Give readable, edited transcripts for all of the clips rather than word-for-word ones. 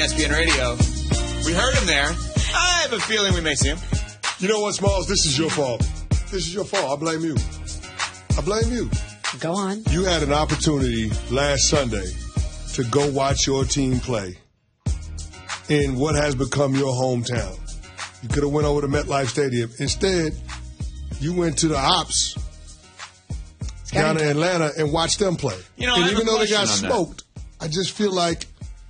ESPN Radio. We heard him there. I have a feeling we may see him. You know what, Smalls? This is your fault. This is your fault. I blame you. I blame you. Go on. You had an opportunity last Sunday to go watch your team play in what has become your hometown. You could have went over to MetLife Stadium. Instead, you went to the Ops down in Atlanta and watched them play. You know, and even though they got smoked, I just feel like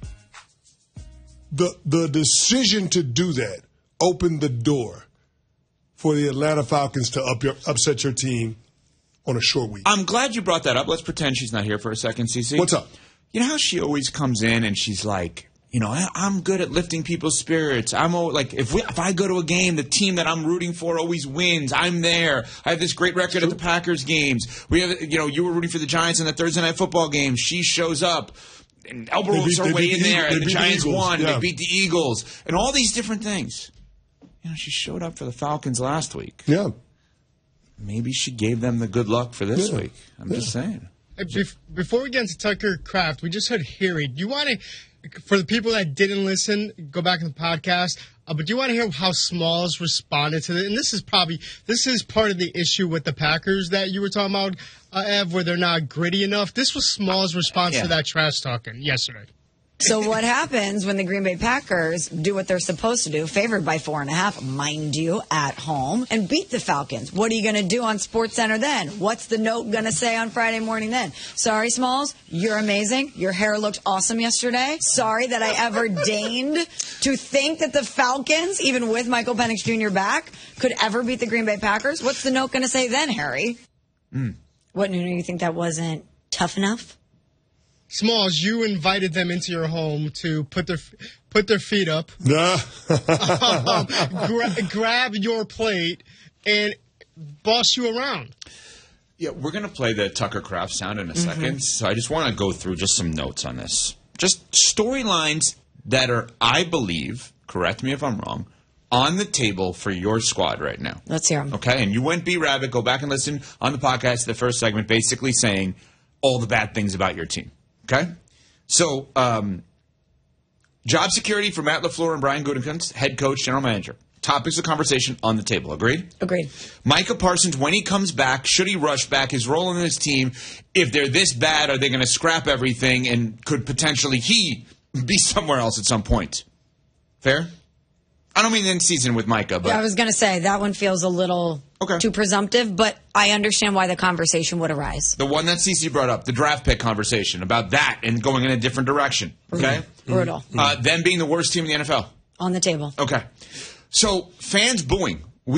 the decision to do that opened the door for the Atlanta Falcons to upset your team on a short week. I'm glad you brought that up. Let's pretend she's not here for a second, CeCe. What's up? You know how she always comes in and she's like, you know, I'm good at lifting people's spirits. I'm like, if I go to a game, the team that I'm rooting for always wins. I'm there. I have this great record at the Packers games. We have, you know, you were rooting for the Giants in the Thursday night football game. She shows up, and elbow rolls her way in there, and the Giants won. Yeah. They beat the Eagles, and all these different things. You know, she showed up for the Falcons last week. Yeah. Maybe she gave them the good luck for this week. I'm just saying. Before we get into Tucker Kraft, we just heard Harry. Do you want to, for the people that didn't listen, go back to the podcast, but do you want to hear how Smalls responded to it? And this is part of the issue with the Packers that you were talking about, Ev, where they're not gritty enough. This was Smalls' response to that trash talking yesterday. So what happens when the Green Bay Packers do what they're supposed to do, favored by 4.5, mind you, at home, and beat the Falcons? What are you going to do on SportsCenter then? What's the note going to say on Friday morning then? Sorry, Smalls, you're amazing. Your hair looked awesome yesterday. Sorry that I ever deigned to think that the Falcons, even with Michael Penix Jr. back, could ever beat the Green Bay Packers. What's the note going to say then, Harry? What, Nuno, you think that wasn't tough enough? Smalls, you invited them into your home to put their feet up, grab your plate, and boss you around. Yeah, we're going to play the Tucker Kraft sound in a second, so I just want to go through just some notes on this. Just storylines that are, I believe, correct me if I'm wrong, on the table for your squad right now. Let's hear them. Okay, and you went B-Rabbit, go back and listen on the podcast, the first segment, basically saying all the bad things about your team. Okay? So, job security for Matt LaFleur and Brian Gutekunst, head coach, general manager. Topics of conversation on the table. Agreed? Agreed. Micah Parsons, when he comes back, should he rush back? His role in this team, if they're this bad, are they going to scrap everything and could potentially he be somewhere else at some point? Fair? I don't mean in season with Micah, but yeah, I was going to say that one feels a little too presumptive, but I understand why the conversation would arise. The one that CeCe brought up, the draft pick conversation, about that and going in a different direction. Okay? Brutal. Them being the worst team in the NFL. On the table. Okay. So, fans booing.